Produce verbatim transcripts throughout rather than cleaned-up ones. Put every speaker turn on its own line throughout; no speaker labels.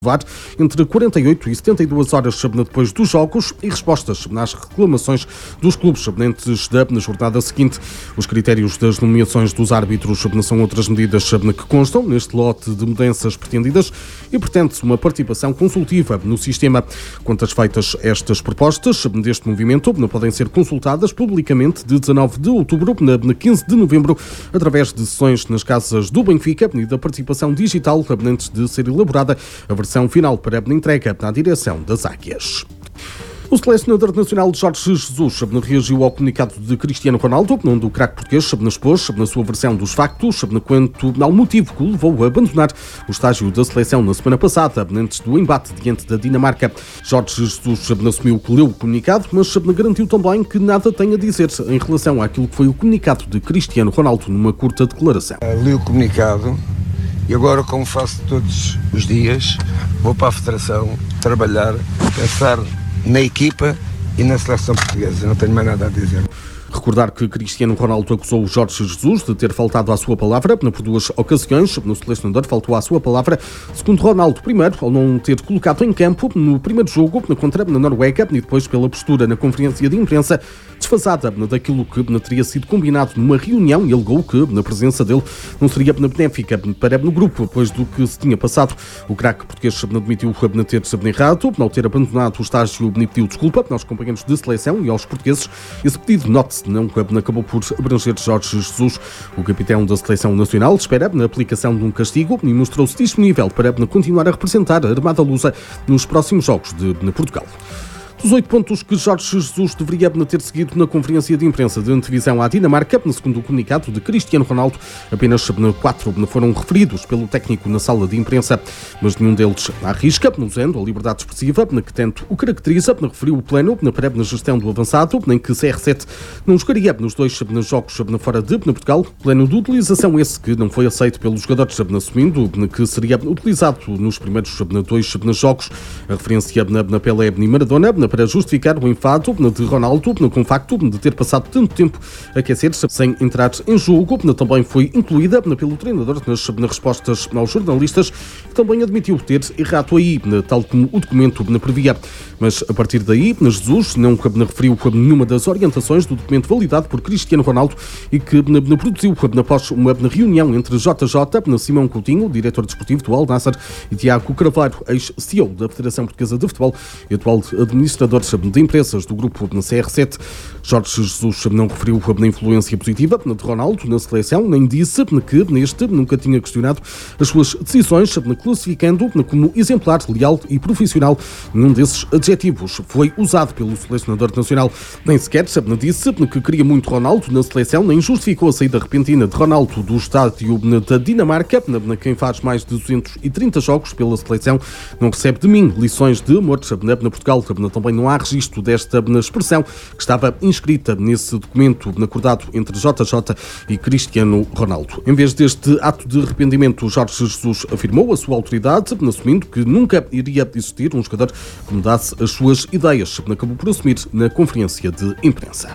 entre quarenta e oito e setenta e duas horas depois dos jogos e respostas às reclamações dos clubes antes da jornada seguinte. Os critérios das nomeações dos árbitros são outras medidas que constam neste lote de mudanças pretendidas e pretende-se uma participação consultiva no sistema. Quantas feitas estas propostas deste movimento podem ser consultadas publicamente de dezanove de outubro a quinze de novembro através de sessões nas casas do Benfica e da participação digital antes de ser elaborada a versão final para a entrega à direção das Águias. O selecionador nacional Jorge Jesus reagiu ao comunicado de Cristiano Ronaldo, onde o craque português expôs na sua versão dos factos quanto ao motivo que o levou a abandonar o estágio da seleção na semana passada, antes do embate diante da Dinamarca. Jorge Jesus assumiu que leu o comunicado, mas garantiu também que nada tem a dizer em relação àquilo que foi o comunicado de Cristiano Ronaldo numa curta declaração.
Li o comunicado e agora, como faço todos os dias, vou para a Federação trabalhar, pensar na equipa e na seleção portuguesa. Não tenho mais nada a dizer.
Recordar que Cristiano Ronaldo acusou Jorge Jesus de ter faltado à sua palavra por duas ocasiões. No selecionador faltou à sua palavra, segundo Ronaldo, primeiro ao não ter colocado em campo no primeiro jogo contra a Noruega e depois pela postura na conferência de imprensa desfasada daquilo que teria sido combinado numa reunião e alegou que na presença dele não seria benéfica para o grupo, depois do que se tinha passado. O craque português admitiu ter errado ao ter abandonado o estágio e pediu desculpa aos companheiros de seleção e aos portugueses. Esse pedido, note-se, não acabou por abranger Jorge Jesus. O capitão da seleção nacional espera a aplicação de um castigo e mostrou-se disponível para continuar a representar a Armada Lusa nos próximos jogos de Portugal. Dos oito pontos que Jorge Jesus deveria ter seguido na conferência de imprensa de antevisão à Dinamarca, segundo o comunicado de Cristiano Ronaldo, apenas quatro foram referidos pelo técnico na sala de imprensa, mas nenhum deles arrisca, usando a liberdade expressiva, que tanto o caracteriza, referiu o plano para a gestão do avançado, nem que C R sete não jogaria nos dois jogos fora de Portugal, plano de utilização esse que não foi aceito pelos jogadores, assumindo que seria utilizado nos primeiros dois jogos. A referência na Pelé e Maradona para justificar o enfado de Ronaldo com o facto de ter passado tanto tempo a aquecer-se sem entrar em jogo. Também foi incluída pelo treinador nas respostas aos jornalistas e também admitiu ter errado aí, tal como o documento previa. Mas a partir daí, Jesus não referiu nenhuma das orientações do documento validado por Cristiano Ronaldo e que produziu após uma reunião entre J J, Simão Coutinho, diretor desportivo do Al Nassr, e Tiago Carvalho, ex-C E O da Federação Portuguesa de Futebol e atual administrador de empresas do grupo C R sete. Jorge Jesus não referiu a influência positiva de Ronaldo na seleção, nem disse que neste nunca tinha questionado as suas decisões, classificando como exemplar, leal e profissional. Nenhum desses adjetivos foi usado pelo selecionador nacional. Nem sequer disse que queria muito Ronaldo na seleção, nem justificou a saída repentina de Ronaldo do estádio da Dinamarca. Quem faz mais de duzentos e trinta jogos pela seleção não recebe de mim lições de amor na Portugal. Também não há registro desta expressão que estava inscrita nesse documento acordado entre J J e Cristiano Ronaldo. Em vez deste ato de arrependimento, Jorge Jesus afirmou a sua autoridade, assumindo que nunca iria existir um jogador que mudasse as suas ideias. Acabou por assumir na conferência de imprensa.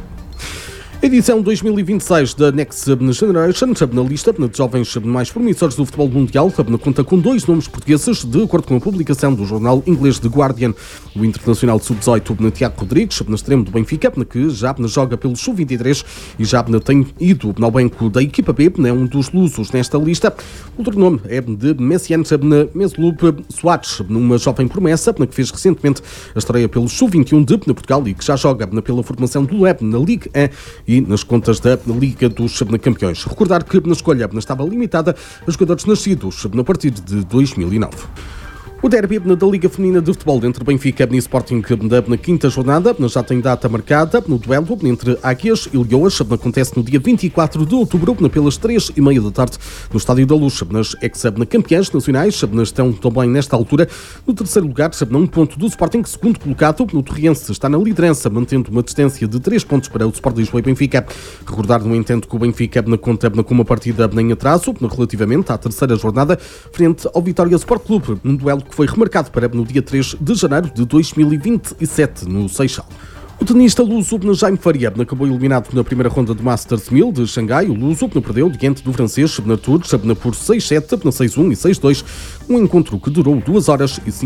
Edição dois mil e vinte e seis da Next Generation, na lista de jovens mais promissores do futebol mundial, conta com dois nomes portugueses, de acordo com a publicação do jornal inglês The Guardian. O internacional sub dezoito, Tiago Rodrigues, na extremo do Benfica, que já joga pelo sub vinte e três e já tem ido ao banco da equipa B, é um dos lusos nesta lista. Outro nome é de Messiane Meslup Soares, uma jovem promessa que fez recentemente a estreia pelo sub vinte e um de Portugal e que já joga pela formação do L E B na Ligue um e nas contas da Liga dos Campeões. Recordar que na escolha estava limitada a jogadores nascidos a partir de dois mil e nove. O derby da Liga Feminina de Futebol entre Benfica e Sporting na quinta jornada já tem data marcada. No duelo entre Águias e Leoas acontece no dia vinte e quatro de outubro pelas três e meia da tarde no Estádio da Luz. Nas ex-campeãs nacionais estão também nesta altura no terceiro lugar, a um ponto do Sporting, segundo colocado. No Torriense está na liderança, mantendo uma distância de três pontos para o Sport Lisboa e Benfica. Recordar, no entanto, que o Benfica conta com uma partida em atraso relativamente à terceira jornada frente ao Vitória Sport Clube, num duelo que foi remarcado para no dia três de janeiro de dois mil e vinte e sete no Seixal. O tenista luso Jaime Faria acabou eliminado na primeira ronda do Masters mil de Xangai. O luso perdeu diante do francês Arthur por seis sete, seis um e seis dois, um encontro que durou duas horas e